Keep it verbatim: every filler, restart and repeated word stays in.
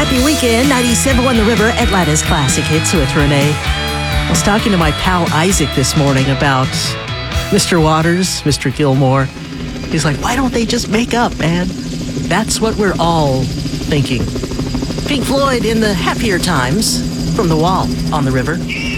Happy weekend, ninety-seven point one The River, Atlanta's classic hits with Renee. I was talking to my pal Isaac this morning about Mister Waters, Mister Gilmore. He's like, why don't they just make up, man? That's what we're all thinking. Pink Floyd in the happier times from The Wall on the River.